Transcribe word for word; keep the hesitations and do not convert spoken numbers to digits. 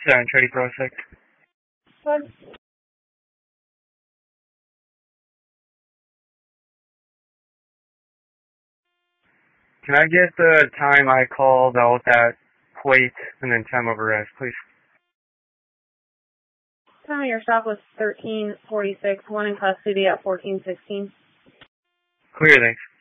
seven thirty Pro six. What? Can I get the time I called out that plate and then time of arrest, please? Time of your stop was thirteen forty-six. One in custody at fourteen sixteen. Clear, thanks.